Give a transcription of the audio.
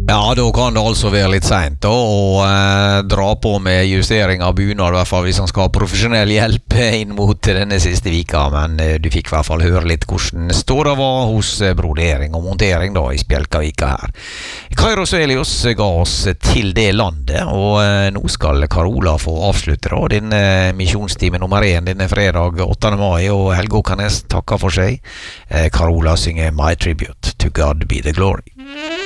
Ja, da kan det altså være litt sent da, å dra på med justering av bunad, I hvert fall hvis han skal ha profesjonell hjelp inn mot denne siste vika, men du fikk I hvert fall høre litt hvordan ståda var hos brodering og montering da I Spjelkavika her. Kairos og Elios ga oss til det landet, og nå skal Carola få avslutte da, denne misjonstime nummer 1, denne fredag 8. mai, og Helge Åkernes takker for seg. Carola synger My Tribute to God Be the Glory.